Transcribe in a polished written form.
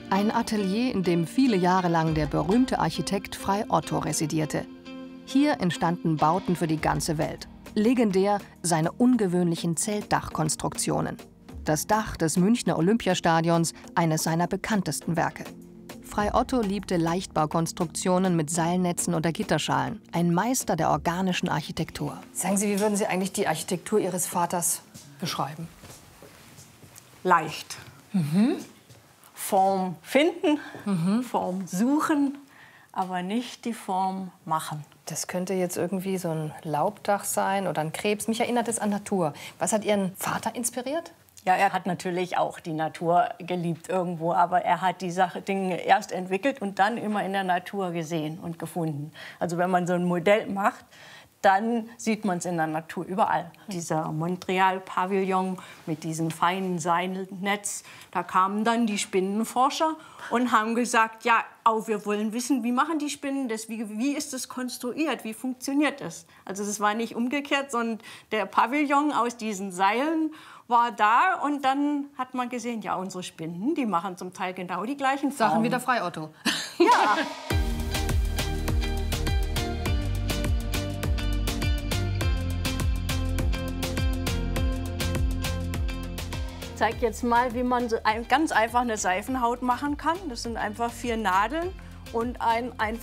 Ein Atelier, in dem viele Jahre lang der berühmte Architekt Frei Otto residierte. Hier entstanden Bauten für die ganze Welt. Legendär seine ungewöhnlichen Zeltdachkonstruktionen. Das Dach des Münchner Olympiastadions, eines seiner bekanntesten Werke. Frei Otto liebte Leichtbaukonstruktionen mit Seilnetzen oder Gitterschalen. Ein Meister der organischen Architektur. Sagen Sie, wie würden Sie eigentlich die Architektur Ihres Vaters beschreiben? Leicht. Form finden, Form suchen, aber nicht die Form machen. Das könnte jetzt irgendwie so ein Laubdach sein oder ein Krebs. Mich erinnert es an Natur. Was hat Ihren Vater inspiriert? Ja, er hat natürlich auch die Natur geliebt irgendwo, aber er hat die Dinge erst entwickelt und dann immer in der Natur gesehen und gefunden. Also wenn man so ein Modell macht, dann sieht man es in der Natur überall. Dieser Montreal-Pavillon mit diesem feinen Seilnetz, da kamen dann die Spinnenforscher und haben gesagt, ja, wir wollen wissen, wie machen die Spinnen das, wie ist das konstruiert, wie funktioniert das? Also es war nicht umgekehrt, sondern der Pavillon aus diesen Seilen war da und dann hat man gesehen, ja, unsere Spinnen, die machen zum Teil genau die gleichen Formen. Sachen wie der Frei Otto. Ja. Ich zeige jetzt mal, wie man ganz einfach eine Seifenhaut machen kann. Das sind einfach 4 Nadeln und ein